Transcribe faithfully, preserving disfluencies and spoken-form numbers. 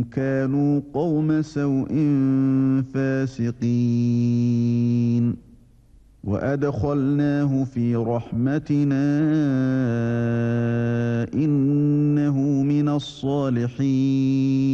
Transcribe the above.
كانوا قوم سوء فاسقين وأدخلناه في رحمتنا إنه من الصالحين